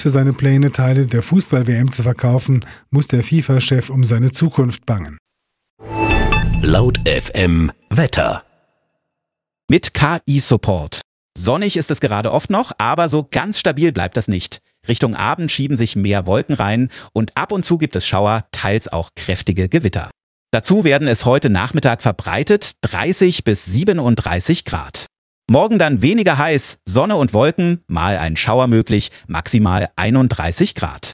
für seine Pläne, Teile der Fußball-WM zu verkaufen, muss der FIFA-Chef um seine Zukunft bangen. Laut FM Wetter. Mit KI-Support. Sonnig ist es gerade oft noch, aber so ganz stabil bleibt das nicht. Richtung Abend schieben sich mehr Wolken rein und ab und zu gibt es Schauer, teils auch kräftige Gewitter. Dazu werden es heute Nachmittag verbreitet 30 bis 37 Grad. Morgen dann weniger heiß, Sonne und Wolken, mal ein Schauer möglich, maximal 31 Grad.